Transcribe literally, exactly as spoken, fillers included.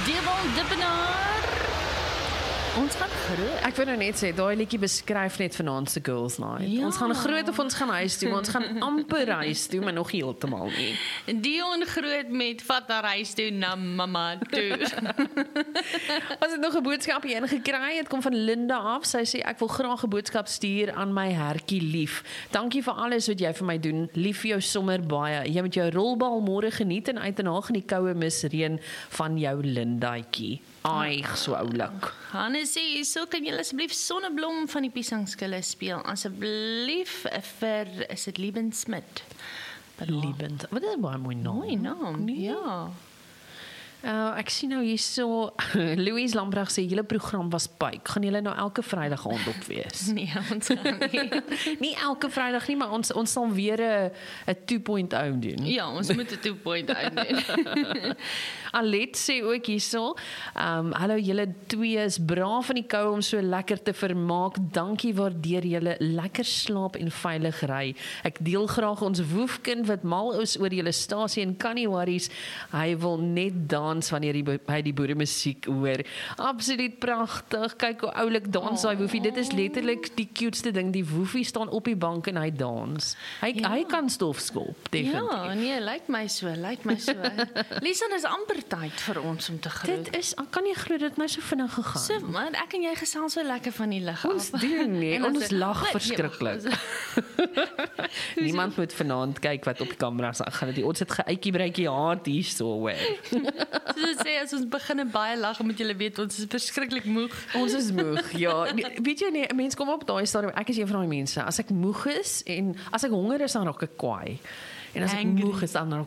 Dewald Dippenaar. Ons gaan groot. Ek wil nou net sê, daai liedjie beskryf net vanaand se girls night. Ja. Ons gaan groot of ons gaan huis toe, maar ons gaan amper huis toe, maar nog heeltemal nie. Dion groot met vat na huis toe na mamma toe. Ons het nog 'n boodskapie ingekry. Dit kom van Linda af. Sy sê ek wil graag 'n boodskap stuur aan my hertjie lief. Dankie vir alles wat jy vir my doen. Lief vir jou sommer baie. Jy moet jou rolbal môre geniet en uit en haag in die koue misreën van jou Lindaatjie. Ai, so oulik. Hannes sê, so kan jy asseblief Sonneblom van die Piesangskille speel. Asseblief vir, is dit Lieben Smit? Liebend. Wat is 'n baie mooi naam. Mooi naam, Nee. ja. Uh, ek sien nou hierso Louise Lambrag sê julle program was pyk. Gaan julle nou elke Vrydag aand op wees? Nee, ons gaan nie. Nie elke Vrydag nie, maar ons ons sal weer 'n 'n two point oh doen. Ja, ons moet 'n two point uitdoen. Alet sê ook hierso, ehm um, hallo julle twee is braaf in die koue om so lekker te vermaak. Dankie waardeer julle lekker slaap en veilig ry. Ek deel graag ons woefkind wat mal is oor julle stasie en kan nie worries. Hy wil net dans wanneer hy, hy die boere musiek hoor. Absoluut pragtig. Kyk hoe oulik dans daai woefie. Dit is letterlik die cuteste ding. Die woefie staan op die bank en hy dans. Hy Ja. hy kan stof skop, definitief. Ja, nee, lyk my so, lyk my so. Lisan, is amper tyd vir ons om te groet. Dit is, kan nie glo dit het nou so vinnig gegaan. So, man, ek en jy gesels so lekker van die lig af. Ons doen nie, En dan ons sê- lag Nee, verskriklik. nee, Niemand moet vanaand kyk wat op die kameras aangaan. Die ons het geuitjie breitjie hard hier so hoor. Soos sê, as ons begin baie lag, moet julle weet, ons is verskriklik moeg. Ons is moeg. Ja, nee, weet jy nie, 'n mens kom op daai stadium. Ek is een van daai mense. As ek moeg is en as ek honger is dan raak ek kwaai. En as ek Angry. moeg is dan raak